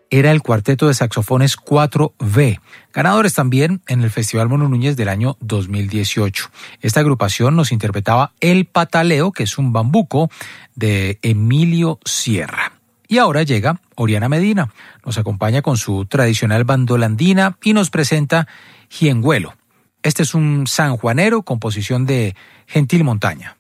era el cuarteto de saxofones 4V, ganadores también en el Festival Mono Núñez del año 2018. Esta agrupación nos interpretaba El Pataleo, que es un bambuco de Emilio Sierra. Y ahora llega Oriana Medina, nos acompaña con su tradicional bandolandina y nos presenta Jiengüelo. Este es un sanjuanero, composición de Gentil Montaña.